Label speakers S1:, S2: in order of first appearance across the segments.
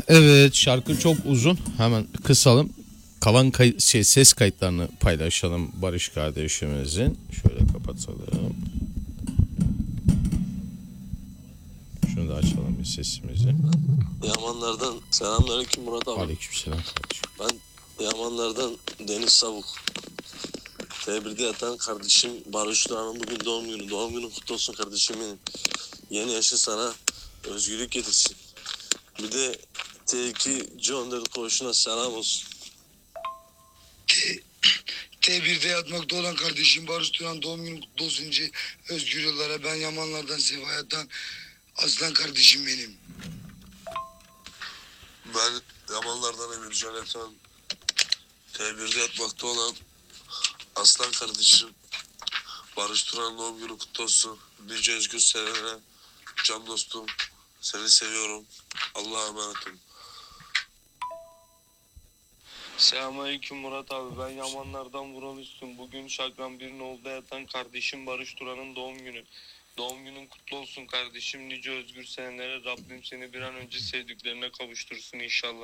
S1: Evet, şarkı çok uzun. Hemen kısalım. Kalan ses kayıtlarını paylaşalım Barış kardeşimizin. Şöyle kapatalım. Şunu da açalım bir sesimizi.
S2: Yamanlardan selamünaleyküm Murat abi.
S1: Aleykümselam kardeşim.
S2: Ben Yamanlardan Deniz Savuk. T1'de yatan kardeşim Barış Duran'ın bugün doğum günü. Doğum günün kutlu olsun kardeşim benim. Yeni yaşı sana özgürlük getirsin. Bir de T2 John Deere koğuşuna selam olsun.
S3: T1'de yatmakta olan kardeşim Barış Turan doğum günü kutlu olsun. Özgür yıllara, ben Yamanlardan Sevayat'tan aslan kardeşim benim.
S2: Ben Yamanlardan Emircan Yatan T1'de yatmakta olan aslan kardeşim Barış Turan doğum günü kutlu olsun. Nice özgür senelere can dostum. Seni seviyorum. Allah'a emanetim.
S4: Selamünaleyküm Murat abi. Ben Yamanlardan Vural Üstün. Bugün Şakran Birinoğlu'da yatan kardeşim Barış Turan'ın doğum günü. Doğum günün kutlu olsun kardeşim. Nice özgür senelere Rabbim seni bir an önce sevdiklerine kavuştursun inşallah.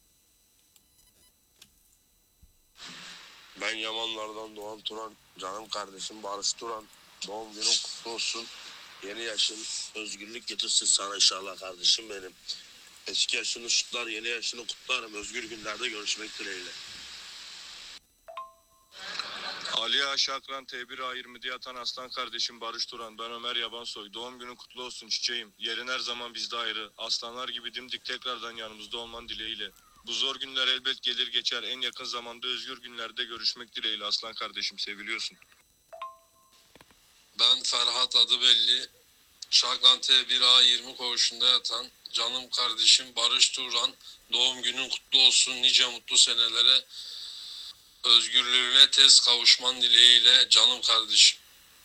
S2: Ben Yamanlardan Doğan Turan, canım kardeşim Barış Turan. Doğum günün kutlu olsun. Yeni yaşın özgürlük getirsin sana inşallah kardeşim benim. Eski yaşını kutlar, yeni yaşını kutlarım. Özgür günlerde görüşmek dileğiyle.
S4: Ali Aşakran T1A20'de yatan aslan kardeşim Barış Turan. Ben Ömer Yabansoy. Doğum günün kutlu olsun çiçeğim. Yerin her zaman bizde ayrı. Aslanlar gibi dimdik tekrardan yanımızda olman dileğiyle. Bu zor günler elbet gelir geçer. En yakın zamanda özgür günlerde görüşmek dileğiyle aslan kardeşim, seviliyorsun.
S5: Ben Ferhat adı belli. Şaklan T1A20 koğuşunda yatan canım kardeşim Barış Turan. Doğum günün kutlu olsun. Nice mutlu senelere özgürlüğüne tez kavuşman dileğiyle canım kardeşim.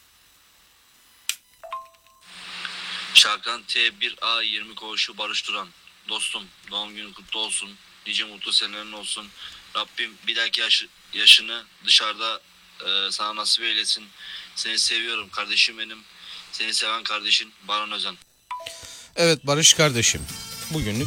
S6: Şarkan T1A20 koğuşu Barış Turan. Dostum, doğum günün kutlu olsun. Nice mutlu senelerin olsun. Rabbim bir dahaki yaşını dışarıda sana nasip eylesin. Seni seviyorum kardeşim benim. Seni seven kardeşin Baran Özen.
S1: Evet Barış kardeşim. Bugünlük